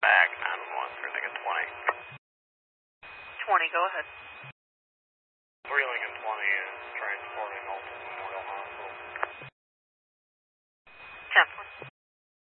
Back 911 for Lincoln 20. 20, go ahead. 3 Lincoln 20 is transporting multiple